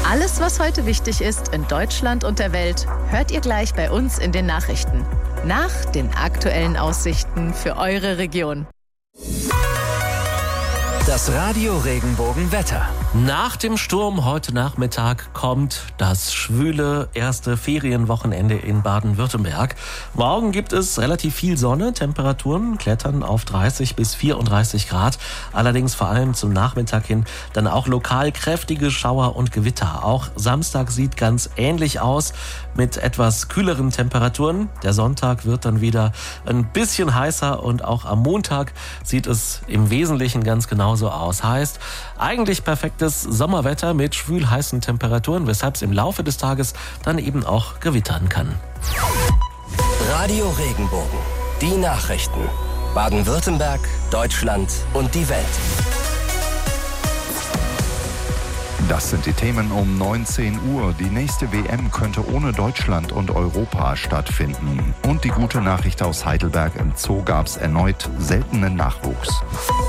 Alles, was heute wichtig ist in Deutschland und der Welt, hört ihr gleich bei uns in den Nachrichten. Nach den aktuellen Aussichten für eure Region. Das Radio Regenbogen-Wetter. Nach dem Sturm heute Nachmittag kommt das schwüle erste Ferienwochenende in Baden-Württemberg. Morgen gibt es relativ viel Sonne, Temperaturen klettern auf 30 bis 34 Grad. Allerdings vor allem zum Nachmittag hin dann auch lokal kräftige Schauer und Gewitter. Auch Samstag sieht ganz ähnlich aus mit etwas kühleren Temperaturen. Der Sonntag wird dann wieder ein bisschen heißer und auch am Montag sieht es im Wesentlichen ganz genauso aus. Heißt, eigentlich perfektes Sommerwetter mit schwül heißen Temperaturen, weshalb es im Laufe des Tages dann eben auch gewittern kann. Radio Regenbogen. Die Nachrichten. Baden-Württemberg, Deutschland und die Welt. Das sind die Themen um 19 Uhr. Die nächste WM könnte ohne Deutschland und Europa stattfinden. Und die gute Nachricht aus Heidelberg: im Zoo gab es erneut seltenen Nachwuchs.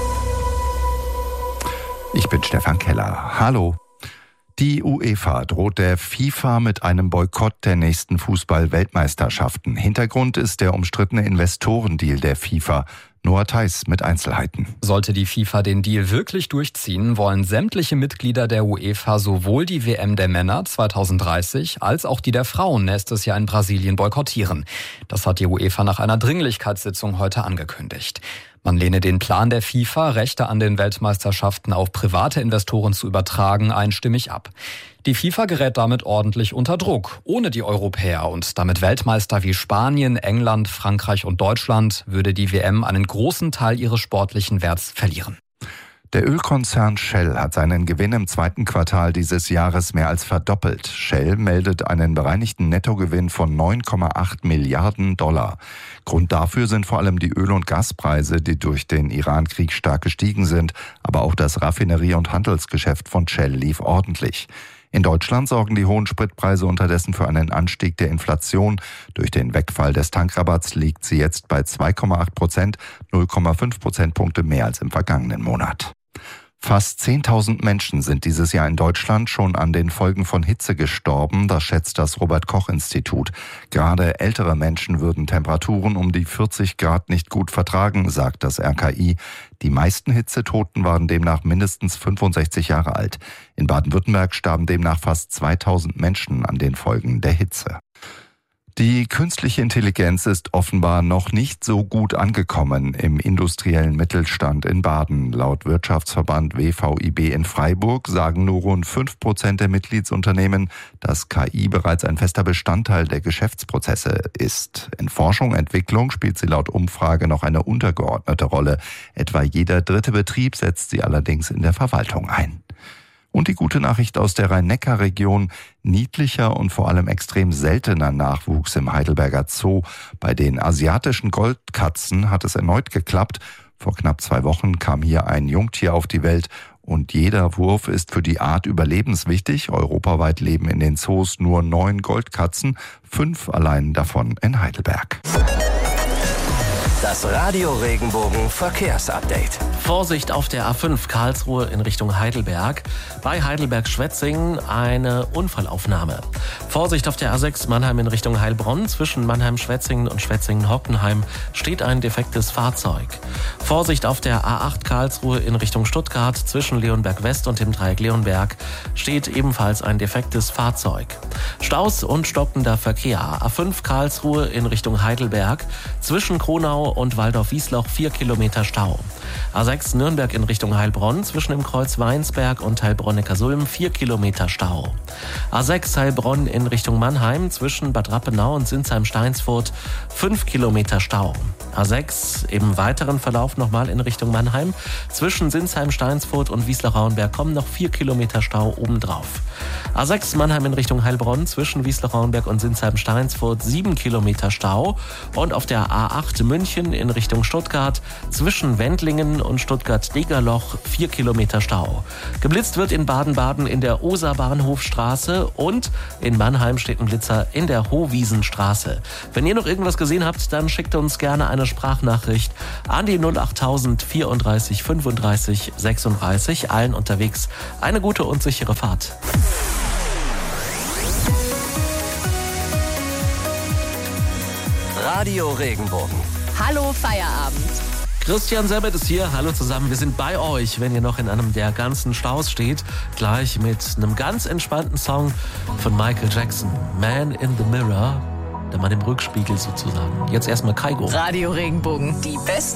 Ich bin Stefan Keller. Hallo. Die UEFA droht der FIFA mit einem Boykott der nächsten Fußball-Weltmeisterschaften. Hintergrund ist der umstrittene Investorendeal der FIFA. Noah Theis mit Einzelheiten. Sollte die FIFA den Deal wirklich durchziehen, wollen sämtliche Mitglieder der UEFA sowohl die WM der Männer 2030 als auch die der Frauen nächstes Jahr in Brasilien boykottieren. Das hat die UEFA nach einer Dringlichkeitssitzung heute angekündigt. Man lehne den Plan der FIFA, Rechte an den Weltmeisterschaften auf private Investoren zu übertragen, einstimmig ab. Die FIFA gerät damit ordentlich unter Druck. Ohne die Europäer und damit Weltmeister wie Spanien, England, Frankreich und Deutschland würde die WM einen großen Teil ihres sportlichen Werts verlieren. Der Ölkonzern Shell hat seinen Gewinn im zweiten Quartal dieses Jahres mehr als verdoppelt. Shell meldet einen bereinigten Nettogewinn von 9,8 Milliarden $. Grund dafür sind vor allem die Öl- und Gaspreise, die durch den Iran-Krieg stark gestiegen sind. Aber auch das Raffinerie- und Handelsgeschäft von Shell lief ordentlich. In Deutschland sorgen die hohen Spritpreise unterdessen für einen Anstieg der Inflation. Durch den Wegfall des Tankrabatts liegt sie jetzt bei 2,8%, 0,5 Prozentpunkte mehr als im vergangenen Monat. Fast 10.000 Menschen sind dieses Jahr in Deutschland schon an den Folgen von Hitze gestorben, das schätzt das Robert-Koch-Institut. Gerade ältere Menschen würden Temperaturen um die 40 Grad nicht gut vertragen, sagt das RKI. Die meisten Hitzetoten waren demnach mindestens 65 Jahre alt. In Baden-Württemberg starben demnach fast 2.000 Menschen an den Folgen der Hitze. Die künstliche Intelligenz ist offenbar noch nicht so gut angekommen im industriellen Mittelstand in Baden. Laut Wirtschaftsverband WVIB in Freiburg sagen nur rund 5% der Mitgliedsunternehmen, dass KI bereits ein fester Bestandteil der Geschäftsprozesse ist. In Forschung und Entwicklung spielt sie laut Umfrage noch eine untergeordnete Rolle. Etwa jeder dritte Betrieb setzt sie allerdings in der Verwaltung ein. Und die gute Nachricht aus der Rhein-Neckar-Region: niedlicher und vor allem extrem seltener Nachwuchs im Heidelberger Zoo. Bei den asiatischen Goldkatzen hat es erneut geklappt. Vor knapp 2 Wochen kam hier ein Jungtier auf die Welt. Und jeder Wurf ist für die Art überlebenswichtig. Europaweit leben in den Zoos nur 9 Goldkatzen, 5 allein davon in Heidelberg. Das Radio Regenbogen Verkehrsupdate. Vorsicht auf der A5 Karlsruhe in Richtung Heidelberg. Bei Heidelberg-Schwetzingen eine Unfallaufnahme. Vorsicht auf der A6 Mannheim in Richtung Heilbronn. Zwischen Mannheim-Schwetzingen und Schwetzingen-Hockenheim steht ein defektes Fahrzeug. Vorsicht auf der A8 Karlsruhe in Richtung Stuttgart. Zwischen Leonberg-West und dem Dreieck Leonberg steht ebenfalls ein defektes Fahrzeug. Staus und stockender Verkehr. A5 Karlsruhe in Richtung Heidelberg. Zwischen Kronau und Waldorf-Wiesloch 4 Kilometer Stau. A6 Nürnberg in Richtung Heilbronn, zwischen dem Kreuz Weinsberg und Heilbronn-Neckarsulm 4 Kilometer Stau. A6 Heilbronn in Richtung Mannheim, zwischen Bad Rappenau und Sinsheim-Steinsfurt 5 Kilometer Stau. A6 im weiteren Verlauf nochmal in Richtung Mannheim, zwischen Sinsheim-Steinsfurt und Wiesloch-Rauenberg kommen noch 4 Kilometer Stau obendrauf. A6 Mannheim in Richtung Heilbronn, zwischen Wiesloch-Rauenberg und Sinsheim-Steinsfurt 7 Kilometer Stau. Und auf der A8 München in Richtung Stuttgart, zwischen Wendlingen und Stuttgart-Degerloch 4 Kilometer Stau. Geblitzt wird in Baden-Baden in der Oser-Bahnhofstraße und in Mannheim steht ein Blitzer in der Hohwiesenstraße. Wenn ihr noch irgendwas gesehen habt, dann schickt uns gerne eine Sprachnachricht an die 08000 34 35 36. Allen unterwegs eine gute und sichere Fahrt. Radio Regenbogen. Hallo Feierabend. Christian Sabat ist hier. Hallo zusammen. Wir sind bei euch, wenn ihr noch in einem der ganzen Staus steht. Gleich mit einem ganz entspannten Song von Michael Jackson. Man in the Mirror. Der Mann im Rückspiegel sozusagen. Jetzt erstmal Kaigo. Radio Regenbogen. Die besten